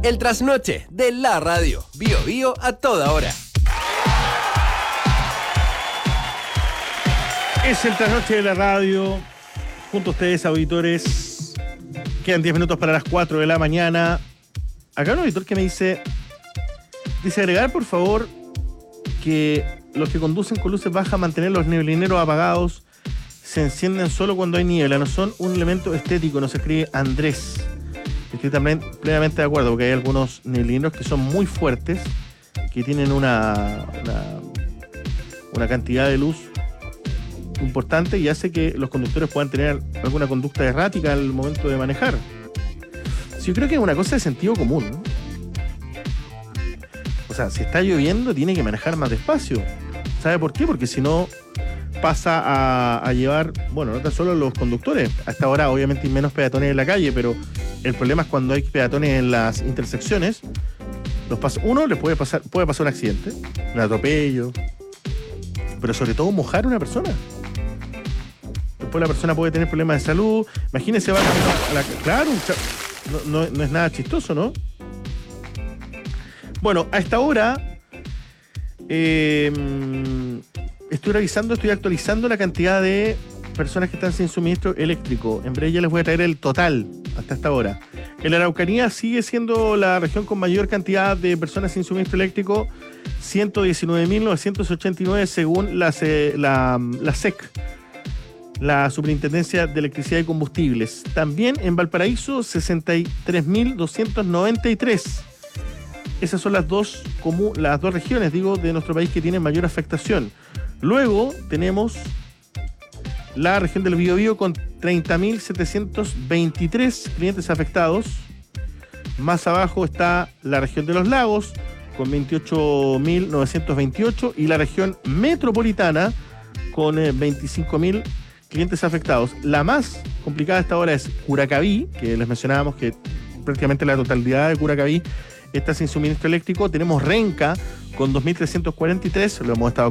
El trasnoche de la radio. Bio Bio a toda hora. Es el trasnoche de la radio. Junto a ustedes, auditores. Quedan 10 minutos para las 4 de la mañana. Acá un auditor que me dice agregar por favor que los que conducen con luces bajas mantener los neblineros apagados, se encienden solo cuando hay niebla, no son un elemento estético, nos escribe Andrés. Estoy también plenamente de acuerdo, porque hay algunos neblineros que son muy fuertes, que tienen una cantidad de luz importante y hace que los conductores puedan tener alguna conducta errática al momento de manejar. Yo creo que es una cosa de sentido común, ¿no? O sea, si está lloviendo tiene que manejar más despacio. ¿Sabe por qué? Porque si no pasa a llevar, bueno, no tan solo los conductores. Hasta ahora obviamente hay menos peatones en la calle, pero el problema es cuando hay peatones en las intersecciones. Uno les puede pasar un accidente, un atropello, pero sobre todo mojar a una persona. Después la persona puede tener problemas de salud. Imagínese, va a la... Claro, no es nada chistoso, ¿no? Bueno, a esta hora estoy actualizando la cantidad de personas que están sin suministro eléctrico. En breve ya les voy a traer el total hasta esta hora. En la Araucanía sigue siendo la región con mayor cantidad de personas sin suministro eléctrico, 119.989 según la SEC, la Superintendencia de Electricidad y Combustibles. También en Valparaíso, 63.293. Esas son las dos regiones, de nuestro país que tienen mayor afectación. Luego tenemos la región del Biobío con 30.723 clientes afectados. Más abajo está la región de los lagos con 28.928 y la región metropolitana con 25.000 clientes afectados. La más complicada hasta ahora es Curacaví, que les mencionábamos que prácticamente la totalidad de Curacaví está sin suministro eléctrico. Tenemos Renca con 2.343, lo hemos estado